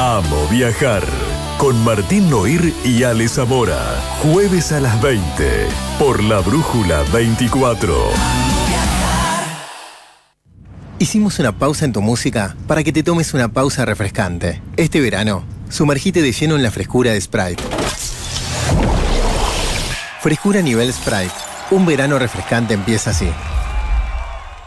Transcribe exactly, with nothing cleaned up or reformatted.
Amo viajar. Con Martín Noir y Ale Zamora. Jueves a las veinte. Por La Brújula veinticuatro. Hicimos una pausa en tu música para que te tomes una pausa refrescante. Este verano, sumergite de lleno en la frescura de Sprite. Frescura nivel Sprite. Un verano refrescante empieza así.